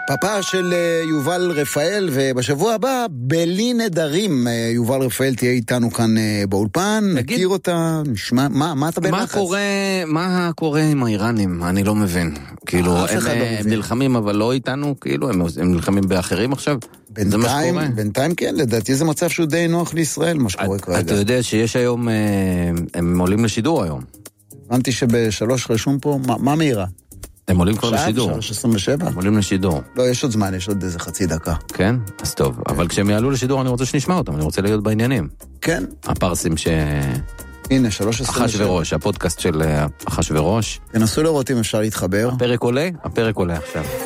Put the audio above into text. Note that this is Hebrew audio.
פאפה של יובל רפאל, ובשבוע הבא בלי נדרים יובל רפאל תהיה איתנו כאן באולפן, נכיר אותה, נשמע, מה אתה בלחץ? מה קורה עם האיראנים? אני לא מבין. כאילו, הם נלחמים אבל לא איתנו, כאילו, הם נלחמים באחרים עכשיו? בינתיים כן, לדעתי זה מצב שהוא די נוח לישראל, מה שקורה כרגע. אתה יודע שיש היום, הם עולים לשידור היום. הבנתי שבשלוש רשום פה, מה מהירה? הם עולים כבר לשידור. 3:27? הם עולים לשידור. לא, יש עוד זמן, יש עוד איזה חצי דקה. כן? אז טוב. אבל כשהם יעלו לשידור אני רוצה שנשמע אותם, אני רוצה להיות בעניינים. כן. הפרסים הנה, 3:27. אחשוורוש, הפודקאסט של אחשוורוש. תנסו לראות אם אפשר להתחבר. הפרק עולה עכשיו.